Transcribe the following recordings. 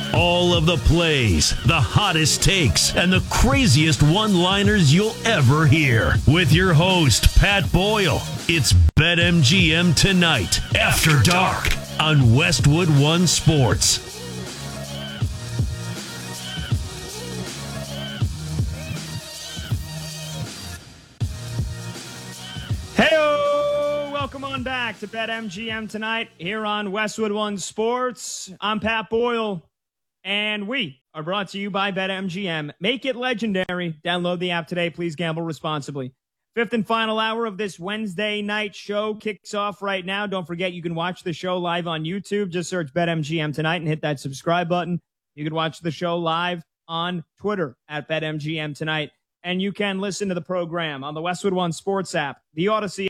All of the plays, the hottest takes, and the craziest one-liners you'll ever hear. With your host, Pat Boyle. It's BetMGM Tonight, After Dark, on Westwood One Sports. Hey-o! Welcome on back to BetMGM Tonight here on Westwood One Sports. I'm Pat Boyle. And we are brought to you by BetMGM. Make it legendary. Download the app today. Please gamble responsibly. Fifth and final hour of this Wednesday night show kicks off right now. Don't forget, you can watch the show live on YouTube. Just search BetMGM Tonight and hit that subscribe button. You can watch the show live on Twitter at BetMGM Tonight. And you can listen to the program on the Westwood One Sports app, the Odyssey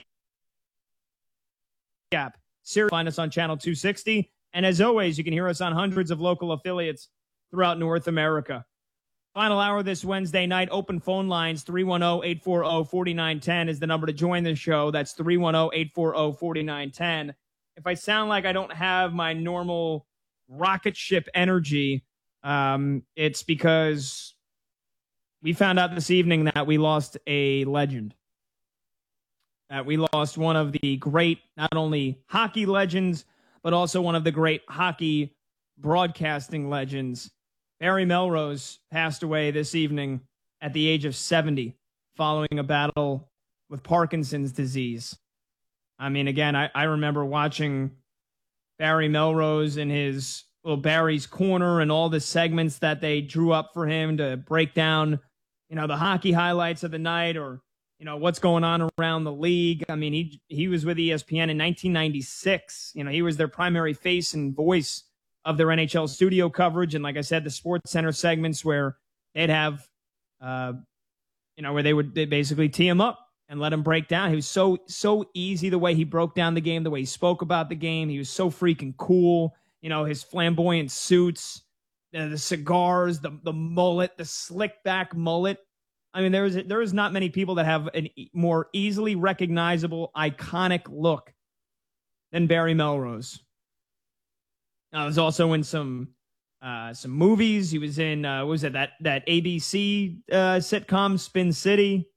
app. Find us on channel 260. And as always, you can hear us on hundreds of local affiliates throughout North America. Final hour this Wednesday night, open phone lines, 310-840-4910 is the number to join the show. That's 310-840-4910. If I sound like I don't have my normal rocket ship energy, it's because we found out this evening that we lost a legend. That we lost one of the great, not only hockey legends, but also one of the great hockey broadcasting legends. Barry Melrose passed away this evening at the age of 70 following a battle with Parkinson's disease. I mean, again, I remember watching Barry Melrose in his little Barry's Corner and all the segments that they drew up for him to break down, the hockey highlights of the night or, what's going on around the league. I mean, he was with ESPN in 1996. He was their primary face and voice of their NHL studio coverage. And like I said, the Sports Center segments where they'd have, where they basically tee him up and let him break down. He was so easy the way he broke down the game, the way he spoke about the game. He was so freaking cool. His flamboyant suits, the cigars, the mullet, the slick back mullet. I mean, there is not many people that have a more easily recognizable, iconic look than Barry Melrose. I was also in some movies. He was in what was it, that ABC sitcom Spin City.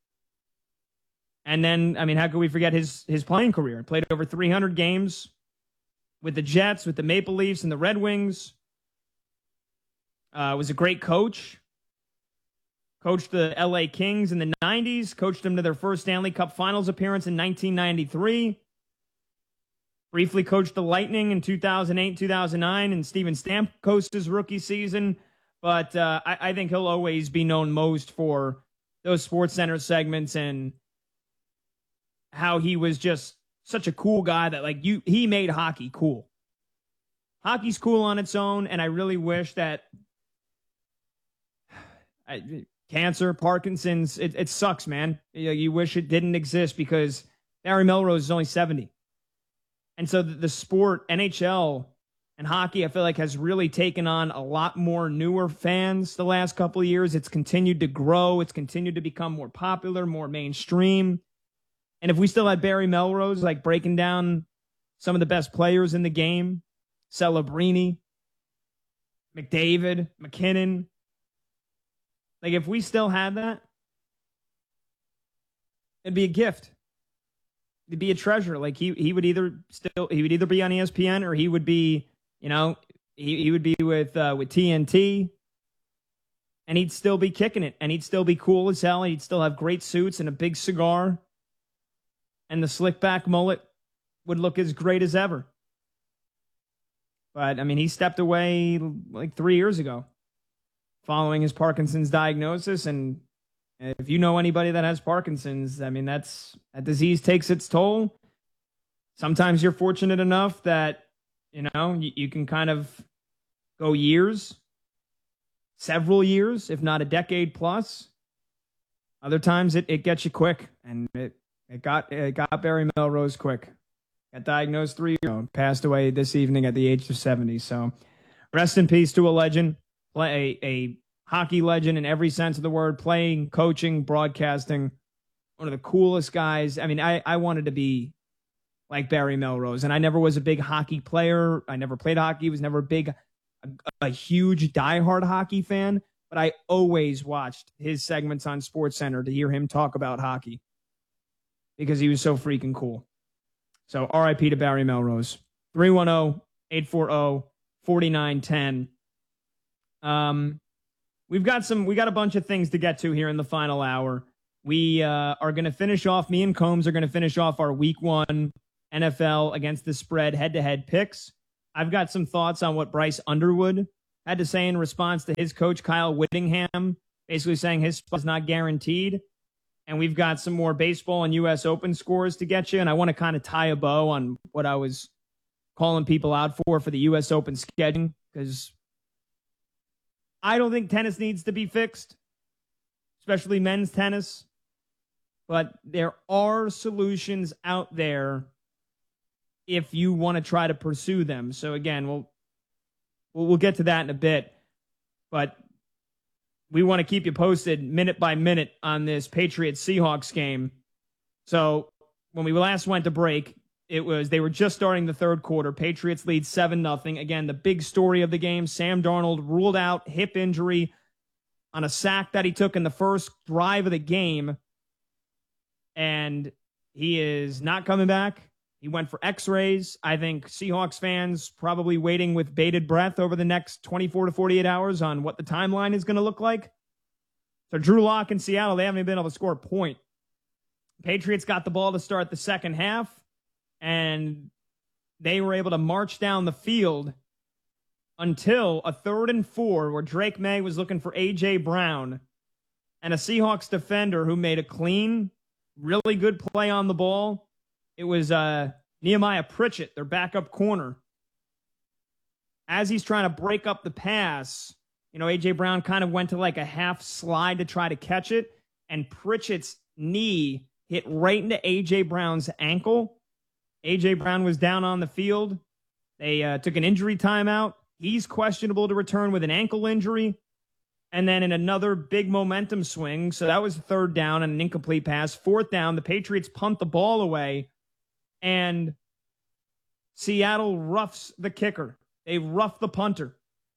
And then, I mean, how could we forget his playing career? He played over 300 games with the Jets, with the Maple Leafs, and the Red Wings. Was a great coach. Coached the LA Kings in the 90s. Coached them to their first Stanley Cup Finals appearance in 1993. Briefly coached the Lightning in 2008, 2009, and Steven Stamkos' rookie season. But I think he'll always be known most for those Sports Center segments and how he was just such a cool guy that he made hockey cool. Hockey's cool on its own, and I really wish that cancer, Parkinson's, it sucks, man. You wish it didn't exist because Barry Melrose is only 70. And so the sport, NHL and hockey, I feel like has really taken on a lot more newer fans the last couple of years. It's continued to grow. It's continued to become more popular, more mainstream. And if we still had Barry Melrose, breaking down some of the best players in the game, Celebrini, McDavid, McKinnon, if we still had that, it'd be a gift. It'd be a treasure. He would either be on ESPN or he would be, he would be with TNT, and he'd still be kicking it, and he'd still be cool as hell. He'd still have great suits and a big cigar, and the slick back mullet would look as great as ever. But I mean, he stepped away 3 years ago, following his Parkinson's diagnosis. And if you know anybody that has Parkinson's, I mean, that disease takes its toll. Sometimes you're fortunate enough that, you can kind of go years, several years, if not a decade plus. Other times it gets you quick, and it got Barry Melrose quick. Got diagnosed 3 years ago, passed away this evening at the age of 70. So rest in peace to a legend. A hockey legend in every sense of the word, playing, coaching, broadcasting, one of the coolest guys. I mean, I wanted to be like Barry Melrose, and I never was a big hockey player. I never played hockey, was never a big a huge diehard hockey fan, but I always watched his segments on SportsCenter to hear him talk about hockey because he was so freaking cool. So RIP to Barry Melrose. 310-840-4910. We got a bunch of things to get to here in the final hour. We are going to finish off, me and Combs are going to finish off our week 1 NFL against the spread head-to-head picks. I've got some thoughts on what Bryce Underwood had to say in response to his coach, Kyle Whittingham, basically saying his spot is not guaranteed. And we've got some more baseball and U.S. Open scores to get you. And I want to kind of tie a bow on what I was calling people out for the U.S. Open scheduling, because I don't think tennis needs to be fixed, especially men's tennis. But there are solutions out there if you want to try to pursue them. So again, we'll get to that in a bit. But we want to keep you posted minute by minute on this Patriots-Seahawks game. So when we last went to break, they were just starting the third quarter. Patriots lead 7-0. Again, the big story of the game, Sam Darnold ruled out hip injury on a sack that he took in the first drive of the game. And he is not coming back. He went for x-rays. I think Seahawks fans probably waiting with bated breath over the next 24 to 48 hours on what the timeline is going to look like. So Drew Lock in Seattle, they haven't even been able to score a point. Patriots got the ball to start the second half, and they were able to march down the field until a 3rd and 4 where Drake May was looking for A.J. Brown, and a Seahawks defender who made a clean, really good play on the ball. It was Nehemiah Pritchett, their backup corner. As he's trying to break up the pass, A.J. Brown kind of went to like a half slide to try to catch it, and Pritchett's knee hit right into A.J. Brown's ankle. A.J. Brown was down on the field. They took an injury timeout. He's questionable to return with an ankle injury. And then in another big momentum swing, so that was 3rd down and an incomplete pass. 4th down, the Patriots punt the ball away, and Seattle roughs the kicker. They rough the punter.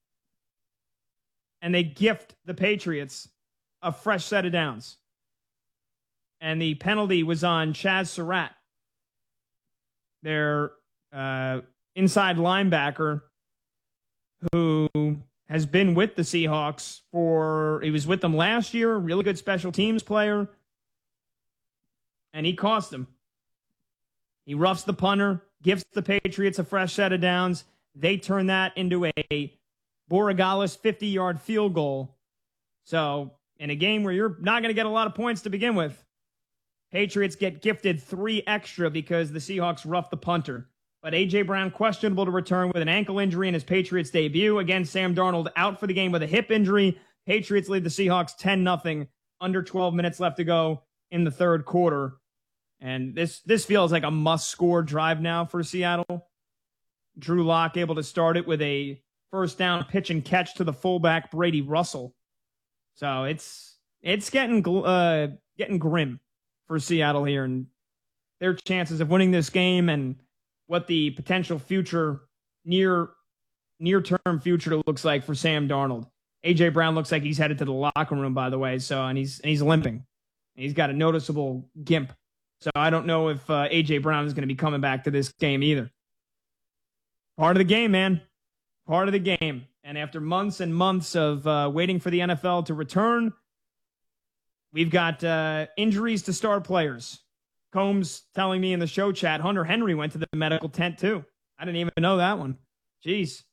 And they gift the Patriots a fresh set of downs. And the penalty was on Chaz Surratt, their inside linebacker, who has been with the Seahawks he was with them last year, really good special teams player, and he cost them. He roughs the punter, gives the Patriots a fresh set of downs. They turn that into a Borregales 50-yard field goal. So in a game where you're not going to get a lot of points to begin with, Patriots get gifted 3 extra because the Seahawks roughed the punter. But A.J. Brown questionable to return with an ankle injury in his Patriots debut. Again, Sam Darnold out for the game with a hip injury. Patriots lead the Seahawks 10-0, under 12 minutes left to go in the third quarter. And this feels like a must-score drive now for Seattle. Drew Lock able to start it with a first down pitch and catch to the fullback Brady Russell. So it's getting grim for Seattle here, and their chances of winning this game and what the potential future, near-term future looks like for Sam Darnold. A.J. Brown looks like he's headed to the locker room, by the way, and he's limping. He's got a noticeable gimp. So I don't know if A.J. Brown is going to be coming back to this game either. Part of the game, man. Part of the game. And after months and months of waiting for the NFL to return, we've got injuries to star players. Combs telling me in the show chat, Hunter Henry went to the medical tent too. I didn't even know that one. Jeez.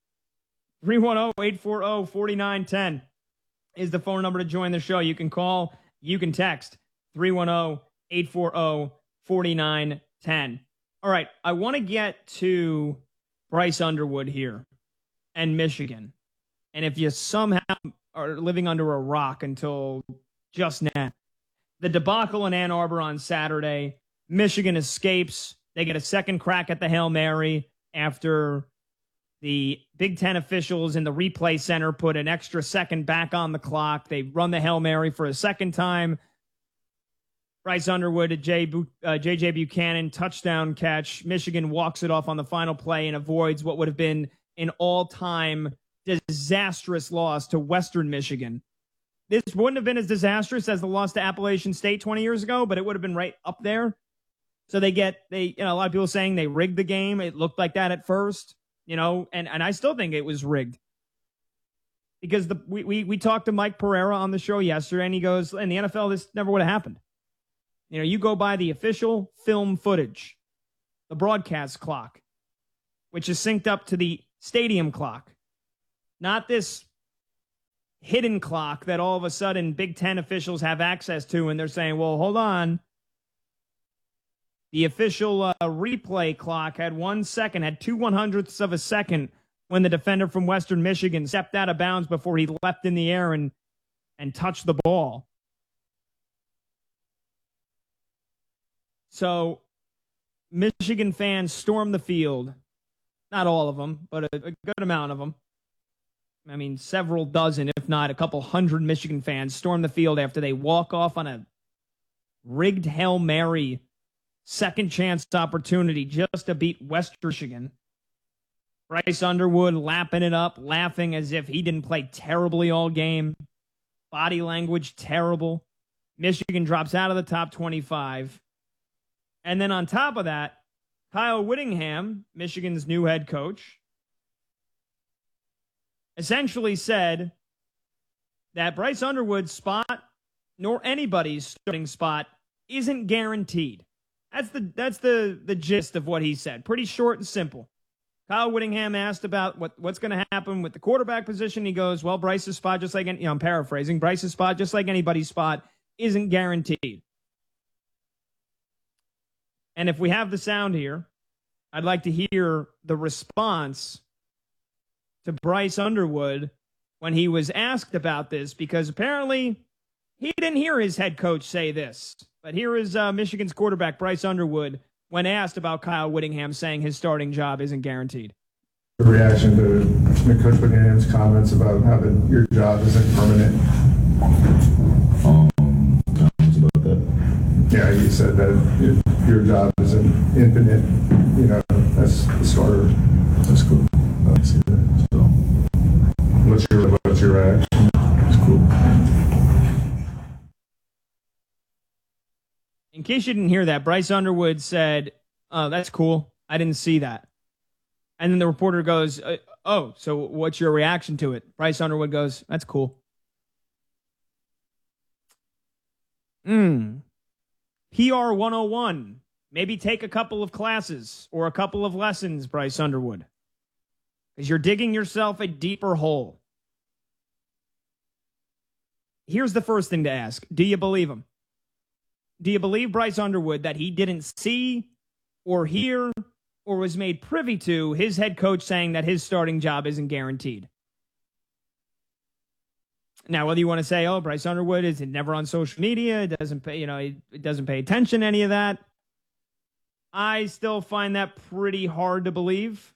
310-840-4910 is the phone number to join the show. You can call, you can text 310-840-4910. All right, I want to get to Bryce Underwood here and Michigan. And if you somehow are living under a rock until just now, the debacle in Ann Arbor on Saturday, Michigan escapes. They get a second crack at the Hail Mary after the Big Ten officials in the replay center put an extra second back on the clock. They run the Hail Mary for a second time. Bryce Underwood at J.J. Buchanan, touchdown catch. Michigan walks it off on the final play and avoids what would have been an all-time disastrous loss to Western Michigan. This wouldn't have been as disastrous as the loss to Appalachian State 20 years ago, but it would have been right up there. So a lot of people saying they rigged the game. It looked like that at first, and I still think it was rigged. Because we talked to Mike Pereira on the show yesterday, and he goes, in the NFL, this never would have happened. You go by the official film footage, the broadcast clock, which is synced up to the stadium clock, not this hidden clock that all of a sudden Big Ten officials have access to, and they're saying, well, hold on. The official replay clock had 1 second, had 2/100ths of a second when the defender from Western Michigan stepped out of bounds before he leapt in the air and touched the ball. So Michigan fans stormed the field. Not all of them, but a good amount of them. I mean, several dozen, if not a couple hundred Michigan fans stormed the field after they walk off on a rigged Hail Mary second chance opportunity just to beat Western Michigan. Bryce Underwood lapping it up, laughing as if he didn't play terribly all game. Body language terrible. Michigan drops out of the top 25. And then on top of that, Kyle Whittingham, Michigan's new head coach, essentially said that Bryce Underwood's spot, nor anybody's starting spot, isn't guaranteed. That's the gist of what he said. Pretty short and simple. Kyle Whittingham asked about what's going to happen with the quarterback position. He goes, well, Bryce's spot, just like, I'm paraphrasing, Bryce's spot, just like anybody's spot, isn't guaranteed. And if we have the sound here, I'd like to hear the response to Bryce Underwood when he was asked about this, because apparently he didn't hear his head coach say this. But here is Michigan's quarterback, Bryce Underwood, when asked about Kyle Whittingham saying his starting job isn't guaranteed. The reaction to Coach Whittingham's comments about how your job isn't permanent. About that. Yeah, he said that your job isn't infinite. That's the starter. That's cool. I see that. So, what's your reaction? It's cool. In case you didn't hear that, Bryce Underwood said, oh, that's cool. I didn't see that. And then the reporter goes, oh, so what's your reaction to it? Bryce Underwood goes, that's cool. PR 101. Maybe take a couple of classes or a couple of lessons, Bryce Underwood, because you're digging yourself a deeper hole. Here's the first thing to ask. Do you believe him? Do you believe Bryce Underwood that he didn't see or hear or was made privy to his head coach saying that his starting job isn't guaranteed? Now, whether you want to say, oh, Bryce Underwood is never on social media, it doesn't pay, it doesn't pay attention to any of that, I still find that pretty hard to believe.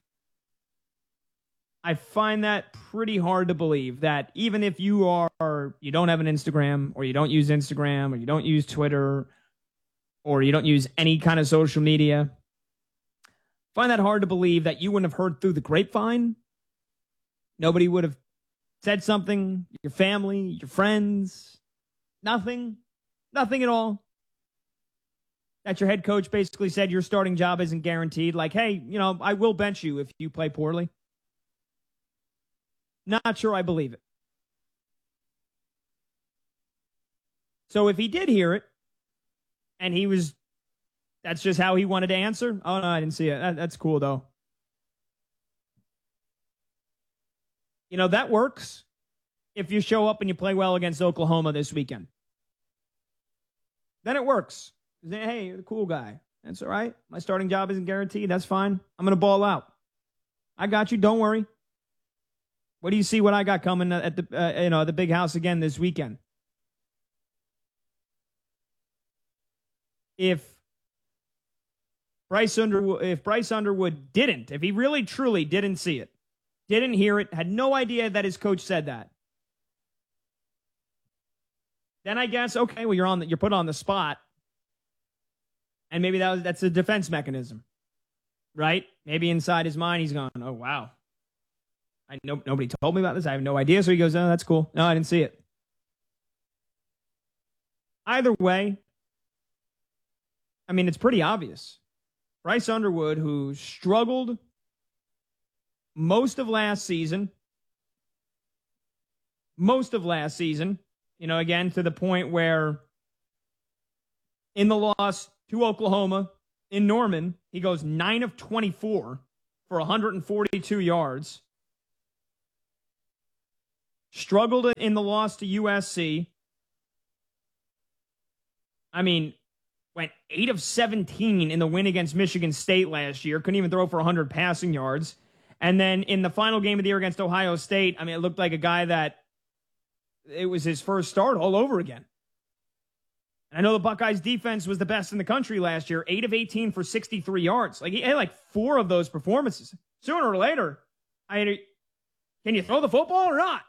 I find that pretty hard to believe that even if you don't have an Instagram, or you don't use Instagram, or you don't use Twitter, or you don't use any kind of social media, I find that hard to believe that you wouldn't have heard through the grapevine. Nobody would have said something, your family, your friends, nothing at all. That your head coach basically said your starting job isn't guaranteed. Like, hey, I will bench you if you play poorly. Not sure I believe it. So if he did hear it, and that's just how he wanted to answer. Oh, no, I didn't see it. That's cool, though. That works if you show up and you play well against Oklahoma this weekend. Then it works. Hey, you're the cool guy. That's all right. My starting job isn't guaranteed. That's fine. I'm going to ball out. I got you. Don't worry. What do you see what I got coming at the big house again this weekend? If Bryce Underwood didn't, if he really truly didn't see it, didn't hear it, had no idea that his coach said that, then I guess, okay, well, you're put on the spot. And maybe that's a defense mechanism, right? Maybe inside his mind he's going, oh, wow. I know nobody told me about this. I have no idea. So he goes, oh, that's cool. No, I didn't see it. Either way, I mean, it's pretty obvious. Bryce Underwood, who struggled most of last season, again, to the point where in the loss to Oklahoma in Norman, he goes 9 of 24 for 142 yards. Struggled in the loss to USC. I mean, went 8 of 17 in the win against Michigan State last year. Couldn't even throw for 100 passing yards. And then in the final game of the year against Ohio State, I mean, it looked like a guy that it was his first start all over again. I know the Buckeyes defense was the best in the country last year, 8 of 18 for 63 yards. Like, he had like 4 of those performances. Sooner or later, can you throw the football or not?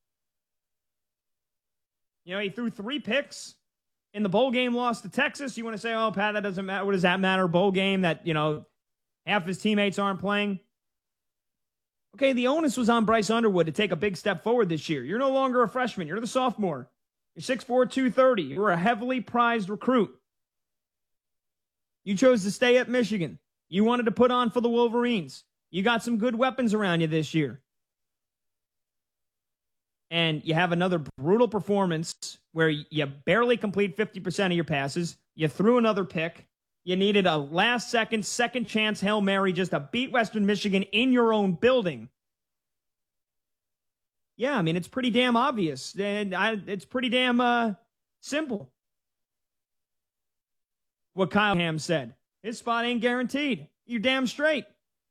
You know, he threw 3 picks in the bowl game loss to Texas. You want to say, oh, Pat, that doesn't matter. What does that matter? Bowl game that, half his teammates aren't playing. Okay, the onus was on Bryce Underwood to take a big step forward this year. You're no longer a freshman. You're the sophomore. You're 6'4", 230. You were a heavily prized recruit. You chose to stay at Michigan. You wanted to put on for the Wolverines. You got some good weapons around you this year. And you have another brutal performance where you barely complete 50% of your passes. You threw another pick. You needed a last-second, second-chance Hail Mary just to beat Western Michigan in your own building. Yeah, I mean, it's pretty damn obvious. And it's pretty damn simple. What Kyle Ham said. His spot ain't guaranteed. You're damn straight.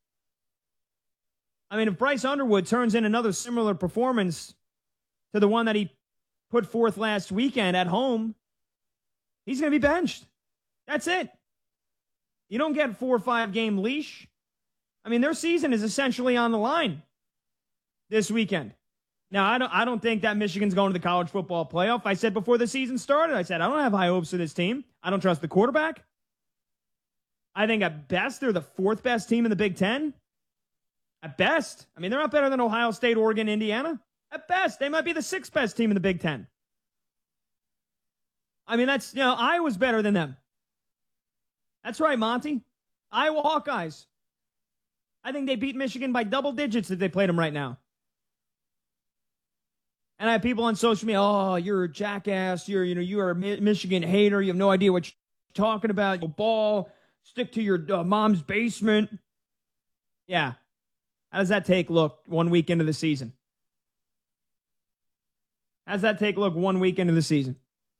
I mean, if Bryce Underwood turns in another similar performance to the one that he put forth last weekend at home, he's going to be benched. That's it. You don't get 4 or 5 game leash. I mean, their season is essentially on the line this weekend. Now, I don't think that Michigan's going to the college football playoff. I said before the season started, I said, I don't have high hopes for this team. I don't trust the quarterback. I think at best, they're the 4th best team in the Big Ten. At best. I mean, they're not better than Ohio State, Oregon, Indiana. At best, they might be the 6th best team in the Big Ten. I mean, Iowa's better than them. That's right, Monty. Iowa Hawkeyes. I think they beat Michigan by double digits if they played them right now. And I have people on social media, oh, you're a jackass. You are a Michigan hater. You have no idea what you're talking about. You ball, stick to your mom's basement. Yeah. How does that take look 1 week into the season? How does that take look 1 week into the season?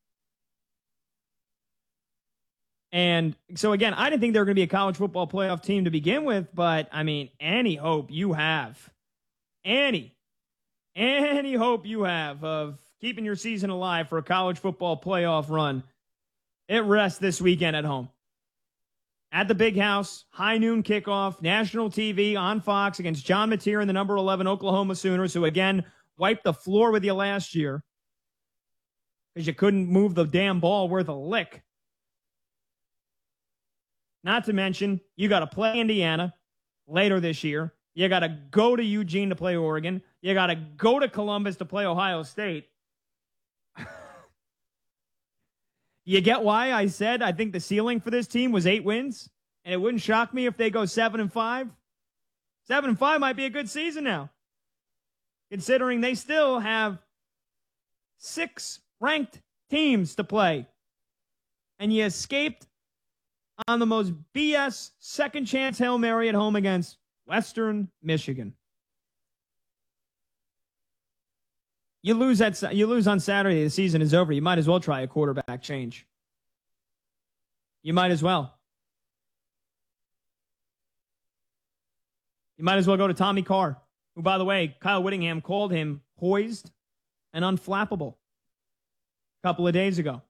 And so, again, I didn't think they were going to be a college football playoff team to begin with, but, I mean, any hope you have, any hope you have of keeping your season alive for a college football playoff run, it rests this weekend at home. At the Big House, high noon kickoff, national TV on Fox against John Mateer and the number 11 Oklahoma Sooners, who, again, wiped the floor with you last year because you couldn't move the damn ball worth a lick. Not to mention, you got to play Indiana later this year. You got to go to Eugene to play Oregon. You got to go to Columbus to play Ohio State. You get why I said I think the ceiling for this team was 8 wins? And it wouldn't shock me if they go 7-5. 7-5 might be a good season now, considering they still have 6 ranked teams to play. And you escaped on the most BS second chance Hail Mary at home against Western Michigan. You lose on Saturday, the season is over. You might as well try a quarterback change. You might as well. You might as well go to Tommy Carr, who, by the way, Kyle Whittingham called him poised and unflappable a couple of days ago.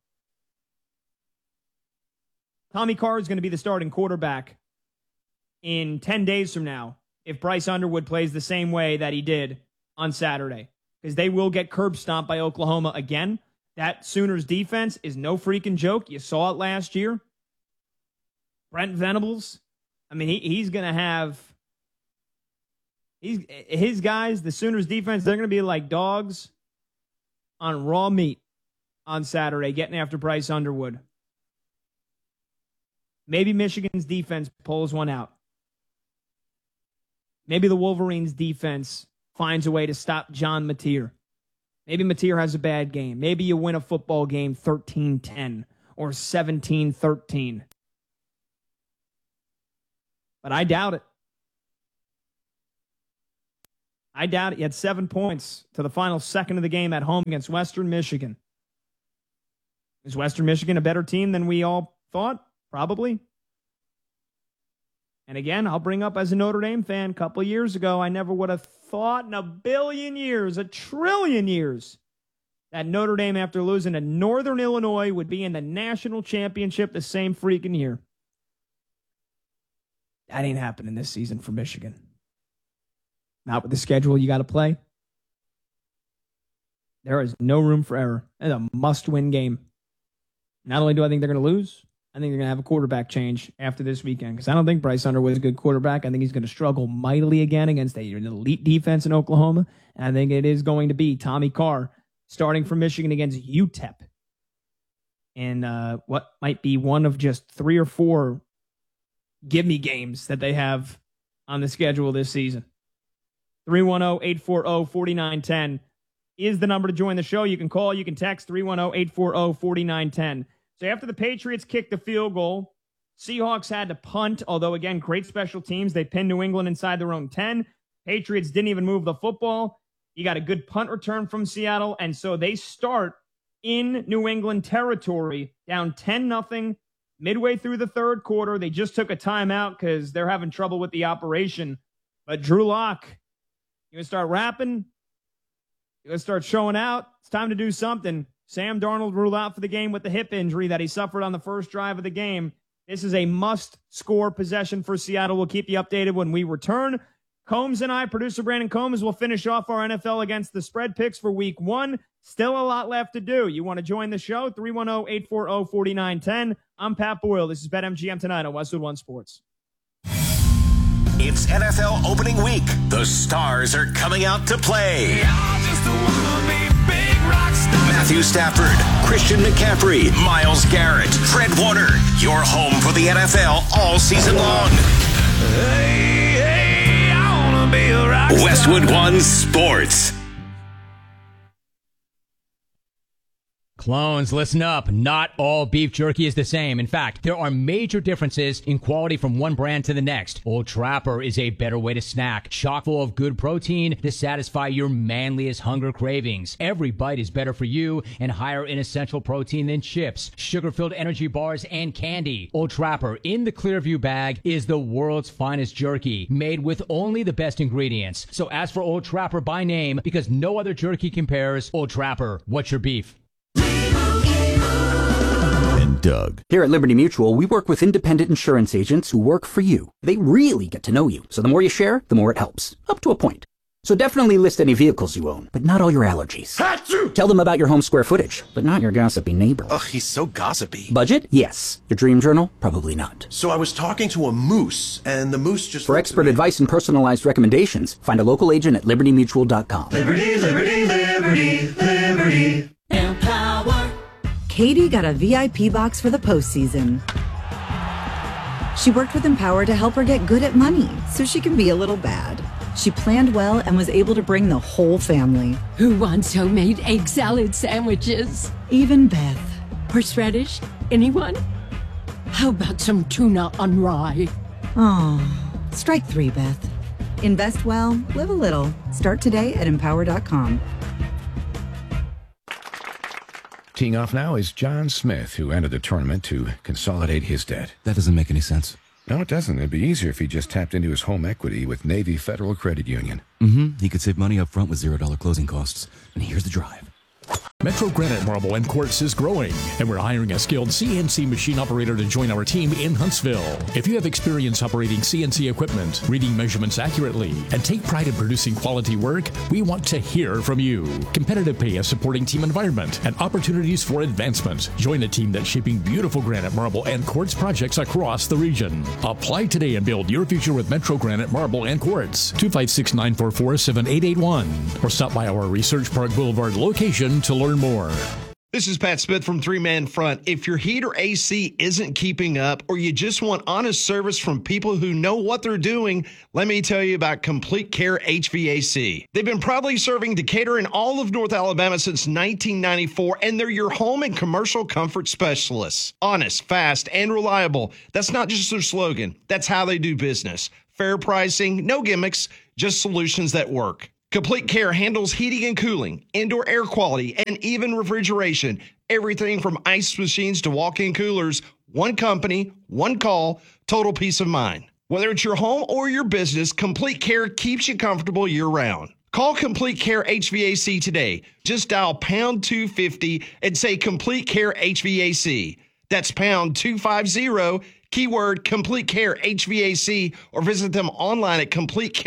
Tommy Carr is going to be the starting quarterback in 10 days from now if Bryce Underwood plays the same way that he did on Saturday, because they will get curb stomped by Oklahoma again. That Sooners defense is no freaking joke. You saw it last year. Brent Venables, I mean, he's going to have His guys, the Sooners defense, they're going to be like dogs on raw meat on Saturday, getting after Bryce Underwood. Maybe Michigan's defense pulls one out. Maybe the Wolverines' defense finds a way to stop John Mateer. Maybe Mateer has a bad game. Maybe you win a football game 13-10 or 17-13. But I doubt it. I doubt it. You had 7 points to the final second of the game at home against Western Michigan. Is Western Michigan a better team than we all thought? Probably. And again, I'll bring up as a Notre Dame fan, a couple of years ago, I never would have thought in a billion years, a trillion years, that Notre Dame, after losing to Northern Illinois, would be in the national championship the same freaking year. That ain't happening this season for Michigan. Not with the schedule you got to play. There is no room for error. It's a must-win game. Not only do I think they're going to lose, I think they're going to have a quarterback change after this weekend because I don't think Bryce Underwood is a good quarterback. I think he's going to struggle mightily again against an elite defense in Oklahoma. And I think it is going to be Tommy Carr starting for Michigan against UTEP in what might be one of just 3 or 4 give-me games that they have on the schedule this season. 310-840-4910 is the number to join the show. You can call, you can text 310-840-4910. So after the Patriots kicked the field goal, Seahawks had to punt, although, again, great special teams. They pinned New England inside their own 10. Patriots didn't even move the football. You got a good punt return from Seattle, and so they start in New England territory, down 10-0 midway through the third quarter. They just took a timeout because they're having trouble with the operation. But Drew Lock, you going to start rapping? You going to start showing out? It's time to do something. Sam Darnold ruled out for the game with the hip injury that he suffered on the first drive of the game. This is a must-score possession for Seattle. We'll keep you updated when we return. Combs and I, producer Brandon Combs, will finish off our NFL against the spread picks for week 1. Still a lot left to do. You want to join the show? 310-840-4910. I'm Pat Boyle. This is BetMGM Tonight on Westwood One Sports. It's NFL opening week. The stars are coming out to play. Matthew Stafford, Christian McCaffrey, Myles Garrett, Fred Warner. Your home for the NFL all season long. Hey, I wanna be a rock star. Westwood One Sports. Clones, listen up. Not all beef jerky is the same. In fact, there are major differences in quality from one brand to the next. Old Trapper is a better way to snack, chock full of good protein to satisfy your manliest hunger cravings. Every bite is better for you and higher in essential protein than chips, sugar-filled energy bars, and candy. Old Trapper in the Clearview bag is the world's finest jerky, made with only the best ingredients. So ask for Old Trapper by name because no other jerky compares. Old Trapper, what's your beef? And Doug. Here at Liberty Mutual, we work with independent insurance agents who work for you. They really get to know you, so the more you share, the more it helps. Up to a point. So definitely list any vehicles you own, but not all your allergies. Achoo! Tell them about your home square footage, but not your gossipy neighbor. Ugh, he's so gossipy. Budget? Yes. Your dream journal? Probably not. So I was talking to a moose, and the moose just... For expert advice and personalized recommendations, find a local agent at libertymutual.com. Liberty, liberty, liberty, liberty. Empower. Katie got a VIP box for the postseason. She worked with Empower to help her get good at money so she can be a little bad. She planned well and was able to bring the whole family. Who wants homemade egg salad sandwiches? Even Beth. Horseradish? Anyone? How about some tuna on rye? Oh, strike 3, Beth. Invest well, live a little. Start today at Empower.com. Teeing off now is John Smith, who entered the tournament to consolidate his debt. That doesn't make any sense. No, it doesn't. It'd be easier if he just tapped into his home equity with Navy Federal Credit Union. He could save money up front with $0 closing costs. And here's the drive. Metro Granite Marble and Quartz is growing, and we're hiring a skilled CNC machine operator to join our team in Huntsville. If you have experience operating CNC equipment, reading measurements accurately, and take pride in producing quality work, we want to hear from you. Competitive pay, a supporting team environment, and opportunities for advancement. Join a team that's shaping beautiful granite, marble, and quartz projects across the region. Apply today and build your future with Metro Granite Marble and Quartz. 256-944-7881. Or stop by our Research Park Boulevard location to learn more. This is Pat Smith from Three Man Front. If your heat or AC isn't keeping up, or you just want honest service from people who know what they're doing, let me tell you about Complete Care HVAC. They've been proudly serving Decatur and all of North Alabama since 1994, and they're your home and commercial comfort specialists. Honest, fast, and reliable. That's not just their slogan. That's how they do business. Fair pricing, no gimmicks, just solutions that work. Complete Care handles heating and cooling, indoor air quality, and even refrigeration. Everything from ice machines to walk-in coolers. One company, one call, total peace of mind. Whether it's your home or your business, Complete Care keeps you comfortable year-round. Call Complete Care HVAC today. Just dial pound 250 and say Complete Care HVAC. That's pound 250, keyword Complete Care HVAC, or visit them online at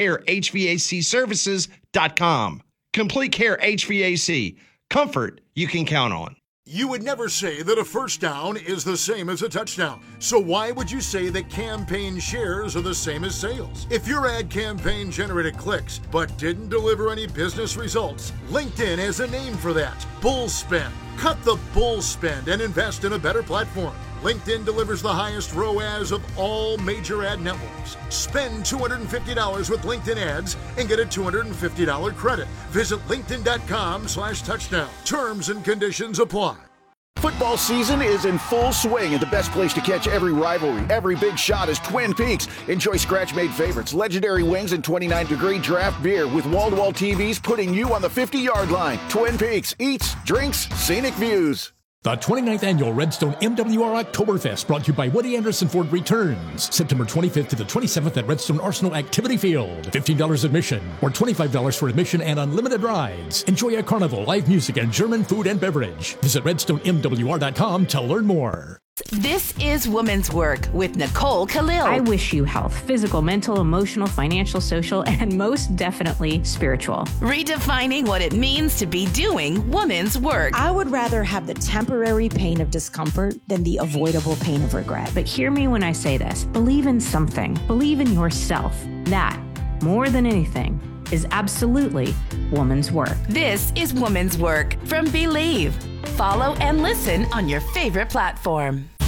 CompleteCareHVACservices.com. Complete Care HVAC. Comfort you can count on. You would never say that a first down is the same as a touchdown. So why would you say that campaign shares are the same as sales? If your ad campaign generated clicks but didn't deliver any business results, LinkedIn has a name for that: bull spend. Cut the bull spend and invest in a better platform. LinkedIn delivers the highest ROAS of all major ad networks. Spend $250 with LinkedIn ads and get a $250 credit. Visit linkedin.com/touchdown. Terms and conditions apply. Football season is in full swing, and the best place to catch every rivalry, every big shot is Twin Peaks. Enjoy scratch-made favorites, legendary wings, and 29-degree draft beer with wall-to-wall TVs putting you on the 50-yard line. Twin Peaks, eats, drinks, scenic views. The 29th Annual Redstone MWR Oktoberfest, brought to you by Woody Anderson Ford, returns September 25th to the 27th at Redstone Arsenal Activity Field. $15 admission, or $25 for admission and unlimited rides. Enjoy a carnival, live music, and German food and beverage. Visit RedstoneMWR.com to learn more. This is Woman's Work with Nicole Khalil. I wish you health, physical, mental, emotional, financial, social, and most definitely spiritual. Redefining what it means to be doing woman's work. I would rather have the temporary pain of discomfort than the avoidable pain of regret. But hear me when I say this. Believe in something. Believe in yourself. That, more than anything, is absolutely woman's work. This is Woman's Work from Believe. Follow and listen on your favorite platform.